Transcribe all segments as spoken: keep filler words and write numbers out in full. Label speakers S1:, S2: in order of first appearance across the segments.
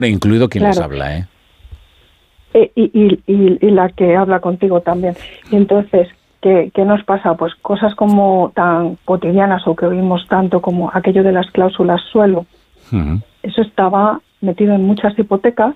S1: Incluido quien
S2: claro.
S1: les habla, ¿eh?
S2: Y, y, y, y la que habla contigo también. Y entonces, ¿qué, ¿qué nos pasa? Pues cosas como tan cotidianas o que oímos tanto como aquello de las cláusulas suelo. Uh-huh. Eso estaba metido en muchas hipotecas,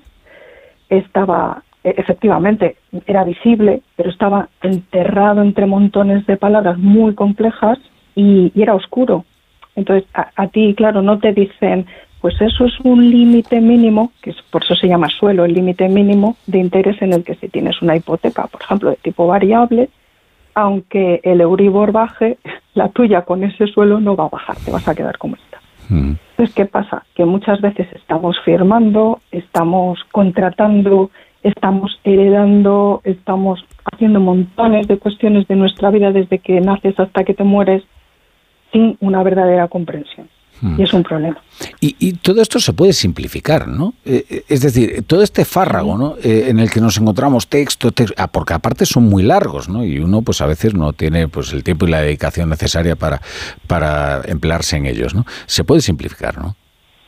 S2: estaba, efectivamente, era visible, pero estaba enterrado entre montones de palabras muy complejas y, y era oscuro. Entonces, a, a ti, claro, no te dicen, pues eso es un límite mínimo, que es, por eso se llama suelo, el límite mínimo de interés en el que si tienes una hipoteca, por ejemplo, de tipo variable, aunque el Euribor baje, la tuya con ese suelo no va a bajar, te vas a quedar como está. Mm. Entonces, ¿qué pasa? Que muchas veces estamos firmando, estamos contratando, estamos heredando, estamos haciendo montones de cuestiones de nuestra vida desde que naces hasta que te mueres, sin una verdadera comprensión. Hmm. Y es un problema.
S1: Y, y todo esto se puede simplificar, ¿no? Eh, es decir, todo este fárrago, ¿no? Eh, en el que nos encontramos texto, texto, ah, porque aparte son muy largos, ¿no? Y uno, pues a veces no tiene pues el tiempo y la dedicación necesaria para, para emplearse en ellos, ¿no? Se puede simplificar, ¿no?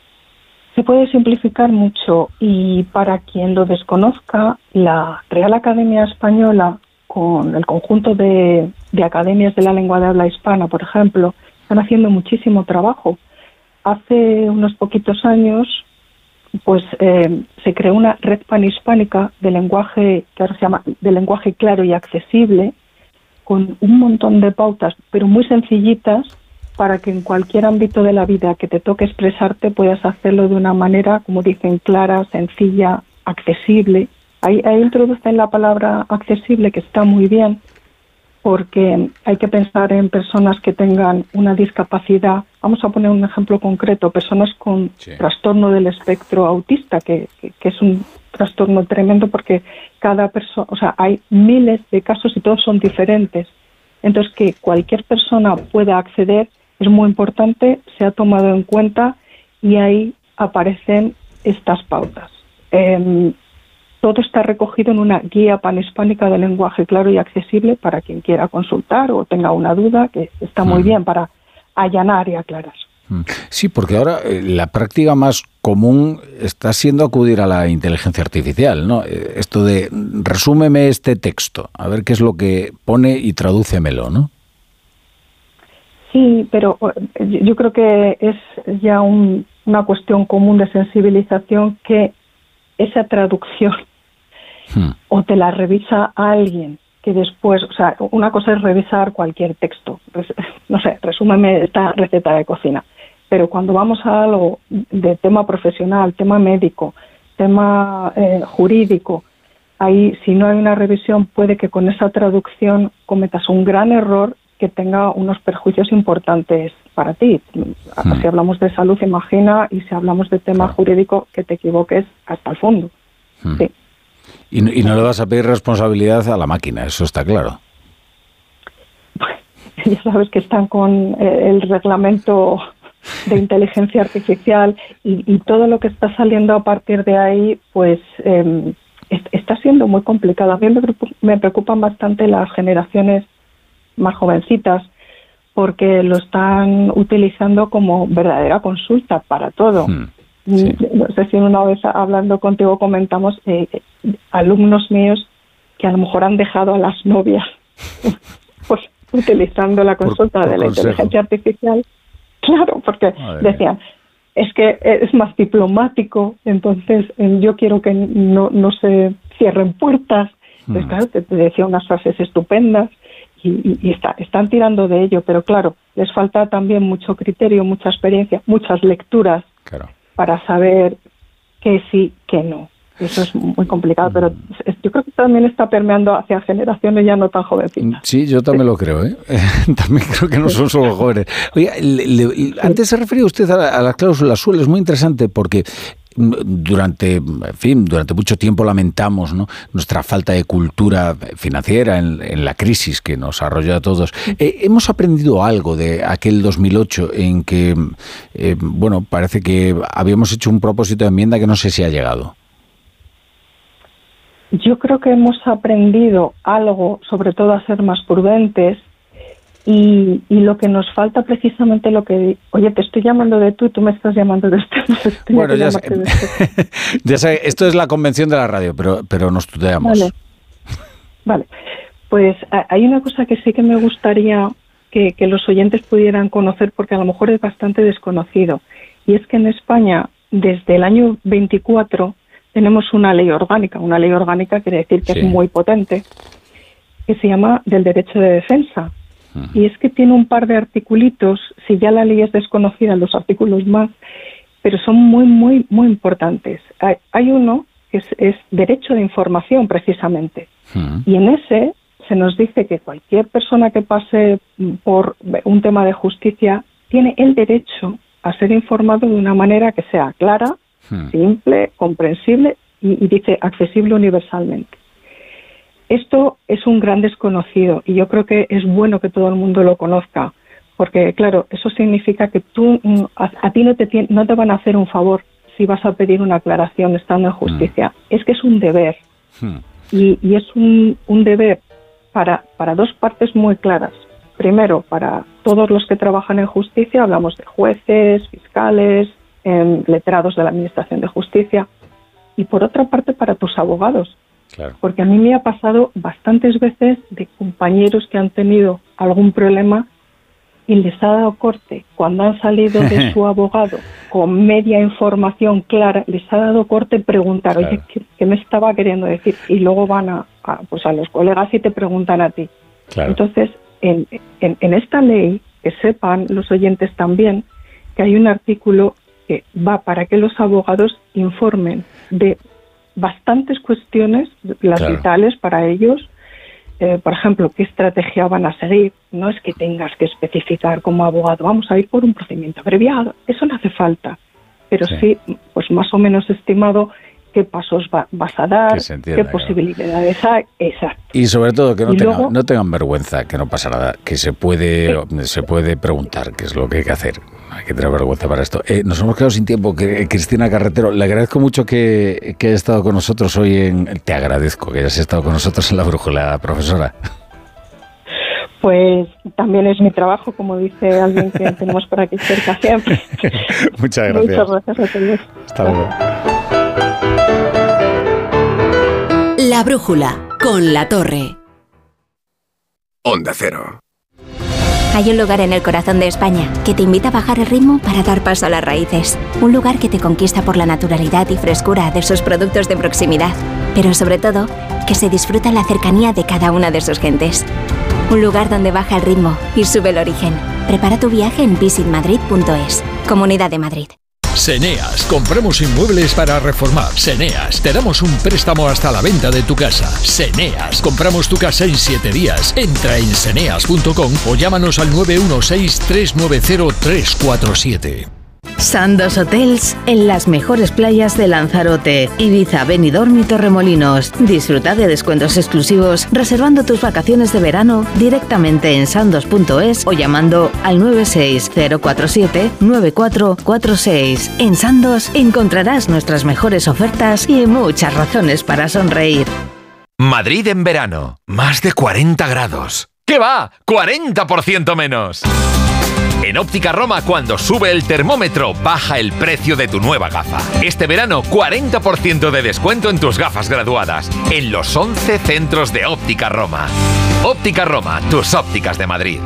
S2: Se puede simplificar mucho y para quien lo desconozca, la Real Academia Española, con el conjunto de, de academias de la lengua de habla hispana, por ejemplo, están haciendo muchísimo trabajo. Hace unos poquitos años, pues eh, se creó una red panhispánica de lenguaje, que ahora se llama de lenguaje claro y accesible, con un montón de pautas, pero muy sencillitas, para que en cualquier ámbito de la vida que te toque expresarte puedas hacerlo de una manera, como dicen, clara, sencilla, accesible. Ahí, ahí introducen la palabra accesible, que está muy bien, porque hay que pensar en personas que tengan una discapacidad. Vamos a poner un ejemplo concreto, personas con sí. trastorno del espectro autista, que, que, que es un trastorno tremendo porque cada persona, o sea, hay miles de casos y todos son diferentes. Entonces, que cualquier persona pueda acceder es muy importante, se ha tomado en cuenta y ahí aparecen estas pautas. Eh, Todo está recogido en una guía panhispánica de lenguaje claro y accesible para quien quiera consultar o tenga una duda, que está muy mm. bien para allanar y aclarar.
S1: Sí, porque ahora eh, la práctica más común está siendo acudir a la inteligencia artificial, ¿no? Eh, esto de resúmeme este texto, a ver qué es lo que pone y tradúcemelo, ¿no?
S2: Sí, pero yo creo que es ya un, una cuestión común de sensibilización que esa traducción hmm. o te la revisa a alguien que después, o sea, una cosa es revisar cualquier texto, no sé, resúmeme esta receta de cocina, pero cuando vamos a algo de tema profesional, tema médico, tema eh, jurídico, ahí si no hay una revisión puede que con esa traducción cometas un gran error que tenga unos perjuicios importantes para ti. Hmm. Si hablamos de salud, imagina, y si hablamos de tema claro. jurídico, que te equivoques hasta el fondo. Hmm. Sí.
S1: Y, no, y no le vas a pedir responsabilidad a la máquina, eso está claro.
S2: Ya sabes que están con eh, el reglamento de inteligencia artificial y, y todo lo que está saliendo a partir de ahí, pues eh, está siendo muy complicado. A mí me, me preocupan bastante las generaciones más jovencitas, porque lo están utilizando como verdadera consulta para todo. Hmm, sí. No sé si una vez hablando contigo comentamos eh, alumnos míos que a lo mejor han dejado a las novias pues utilizando la consulta por, por de la consejo. Inteligencia artificial. Claro, porque Madre decían, es que es más diplomático, entonces yo quiero que no, no se cierren puertas. Entonces, hmm. claro, te, te decía unas frases estupendas. Y, y, y está, están tirando de ello, pero claro, les falta también mucho criterio, mucha experiencia, muchas lecturas claro. para saber qué sí, qué no. Eso es muy complicado, pero yo creo que también está permeando hacia generaciones ya no tan jovencitas.
S1: Sí, yo también lo creo, ¿eh? También creo que no son solo jóvenes. Oiga, le, le, antes se refería usted a la, a la cláusula suelo, es muy interesante porque durante, en fin, durante mucho tiempo lamentamos, ¿no?, nuestra falta de cultura financiera en, en la crisis que nos arrolló a todos. Eh, hemos aprendido algo de aquel dos mil ocho en que, eh, bueno, parece que habíamos hecho un propósito de enmienda que no sé si ha llegado.
S2: Yo creo que hemos aprendido algo, sobre todo a ser más prudentes Y, y lo que nos falta precisamente lo que... Oye, te estoy llamando de tú y tú me estás llamando de usted. No sé,
S1: bueno, ya sé, ya sé, esto es la convención de la radio, pero, pero nos tuteamos.
S2: Vale. Vale, pues hay una cosa que sí que me gustaría que, que los oyentes pudieran conocer, porque a lo mejor es bastante desconocido, y es que en España, desde el año veinticuatro, tenemos una ley orgánica. Una ley orgánica quiere decir que sí. Es muy potente, que se llama del derecho de defensa. Y es que tiene un par de articulitos, si ya la ley es desconocida, los artículos más, pero son muy, muy, muy importantes. Hay, hay uno que es, es derecho de información, precisamente. Uh-huh. Y en ese se nos dice que cualquier persona que pase por un tema de justicia tiene el derecho a ser informado de una manera que sea clara, uh-huh. simple, comprensible y, y dice accesible universalmente. Esto es un gran desconocido y yo creo que es bueno que todo el mundo lo conozca, porque, claro, eso significa que tú a, a ti no te, no te van a hacer un favor si vas a pedir una aclaración estando en justicia. Mm. Es que es un deber mm. y, y es un, un deber para, para dos partes muy claras. Primero, para todos los que trabajan en justicia, hablamos de jueces, fiscales, eh, letrados de la Administración de Justicia, y por otra parte para tus abogados. Claro. Porque a mí me ha pasado bastantes veces de compañeros que han tenido algún problema y les ha dado corte. Cuando han salido de su abogado con media información clara, les ha dado corte preguntar, claro. oye, ¿qué, ¿qué me estaba queriendo decir? Y luego van a, a, pues a los colegas y te preguntan a ti. Claro. Entonces, en, en, en esta ley, que sepan los oyentes también, que hay un artículo que va para que los abogados informen de bastantes cuestiones, las claro. vitales para ellos, eh, por ejemplo, qué estrategia van a seguir. No es que tengas que especificar como abogado, vamos a ir por un procedimiento abreviado, eso no hace falta, pero sí, sí pues más o menos estimado qué pasos va, vas a dar, entienda, qué posibilidades claro. hay, exacto.
S1: Y sobre todo que no, tenga, luego, no tengan vergüenza, que no pasa nada, que se puede, sí. se puede preguntar qué es lo que hay que hacer. Hay que tener vergüenza para esto. Eh, nos hemos quedado sin tiempo. Que, Cristina Carretero, le agradezco mucho que, que haya estado con nosotros hoy en... Te agradezco que hayas estado con nosotros en La Brújula, profesora.
S2: Pues también es mi trabajo, como dice alguien que tenemos por aquí cerca siempre.
S1: Muchas gracias.
S2: Muchas gracias a todos.
S1: Hasta luego.
S3: La Brújula, con La Torre.
S4: Onda Cero.
S5: Hay un lugar en el corazón de España que te invita a bajar el ritmo para dar paso a las raíces. Un lugar que te conquista por la naturalidad y frescura de sus productos de proximidad. Pero sobre todo, que se disfruta la cercanía de cada una de sus gentes. Un lugar donde baja el ritmo y sube el origen. Prepara tu viaje en visit madrid punto es. Comunidad de Madrid.
S6: Seneas, compramos inmuebles para reformar. Seneas, te damos un préstamo hasta la venta de tu casa. Seneas, compramos tu casa en siete días. Entra en seneas punto com o llámanos al nueve uno seis, tres nueve cero, tres cuatro siete.
S7: Sandos Hotels en las mejores playas de Lanzarote, Ibiza, Benidorm y Torremolinos. Disfruta de descuentos exclusivos reservando tus vacaciones de verano directamente en sandos punto es o llamando al nueve seis cero cuatro siete, nueve cuatro cuatro seis. En Sandos encontrarás nuestras mejores ofertas y muchas razones para sonreír.
S8: Madrid en verano, más de cuarenta grados. ¿Qué va? ¡cuarenta por ciento menos! En Óptica Roma, cuando sube el termómetro, baja el precio de tu nueva gafa. Este verano, cuarenta por ciento de descuento en tus gafas graduadas. En los once centros de Óptica Roma. Óptica Roma, tus ópticas de Madrid.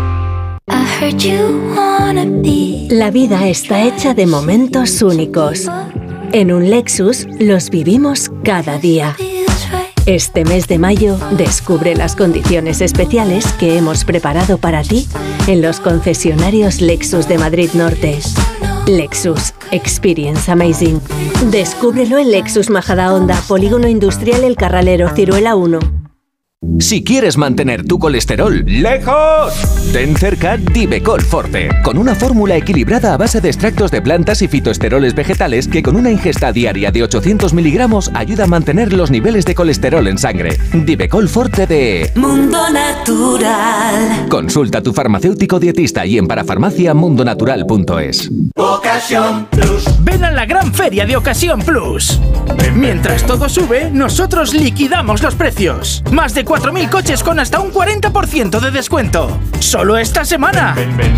S9: La vida está hecha de momentos únicos. En un Lexus los vivimos cada día. Este mes de mayo, descubre las condiciones especiales que hemos preparado para ti en los concesionarios Lexus de Madrid Norte. Lexus. Experience Amazing. Descúbrelo en Lexus Majadahonda, Polígono Industrial El Carralero, Ciruela uno.
S10: Si quieres mantener tu colesterol lejos, ten cerca Divecol Forte, con una fórmula equilibrada a base de extractos de plantas y fitoesteroles vegetales que con una ingesta diaria de ochocientos miligramos ayuda a mantener los niveles de colesterol en sangre. Divecol Forte de
S11: Mundo Natural.
S10: Consulta a tu farmacéutico dietista y en parafarmacia mundo natural punto es.
S12: Ocasión Plus. Ven a la gran feria de Ocasión Plus. Mientras todo sube, nosotros liquidamos los precios. Más de veinticuatro mil coches con hasta un cuarenta por ciento de descuento. ¡Solo esta semana! Ven, ven.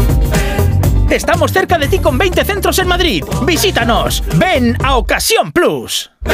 S12: Estamos cerca de ti con veinte centros en Madrid. Visítanos. Ven a Ocasión Plus.